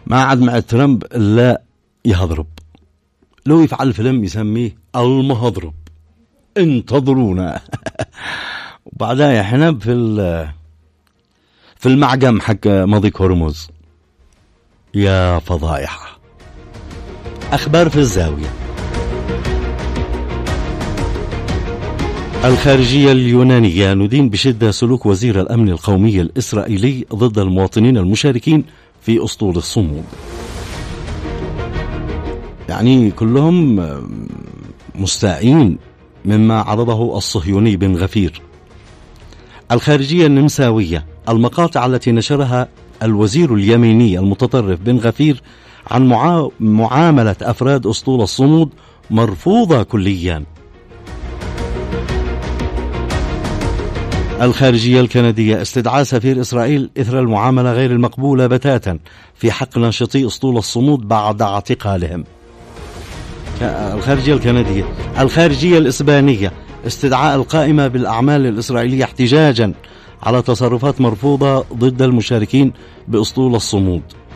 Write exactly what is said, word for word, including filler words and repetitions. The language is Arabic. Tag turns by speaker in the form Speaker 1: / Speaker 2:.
Speaker 1: ما عاد مع ترامب إلا يهضرب. لو يفعل فيلم يسميه المهضرب، انتظرونا. وبعدها احنا في في المعجم حق مضيق هرمز. يا فضايح. أخبار في الزاوية. الخارجية اليونانية ندين بشدة سلوك وزير الأمن القومي الإسرائيلي ضد المواطنين المشاركين في أسطول الصمود. يعني كلهم مستائين مما عرضه الصهيوني بن غفير. الخارجية النمساوية، المقاطع التي نشرها الوزير اليميني المتطرف بن غفير عن معاملة أفراد أسطول الصمود مرفوضة كليا. الخارجية الكندية، استدعاء سفير إسرائيل إثر المعاملة غير المقبولة بتاتا في حق ناشطي أسطول الصمود بعد اعتقالهم. الخارجية الكندية. الخارجية الإسبانية، استدعاء القائمة بالأعمال الإسرائيلية احتجاجا على تصرفات مرفوضة ضد المشاركين بأسطول الصمود.